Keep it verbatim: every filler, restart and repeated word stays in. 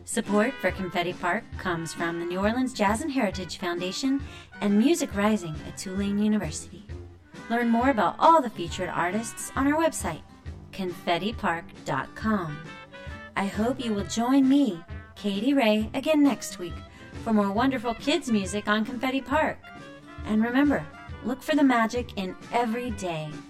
Support for Confetti Park comes from the New Orleans Jazz and Heritage Foundation and Music Rising at Tulane University. Learn more about all the featured artists on our website, confetti park dot com. I hope you will join me, Katie Ray, again next week for more wonderful kids music on Confetti Park. And remember, look for the magic in every day.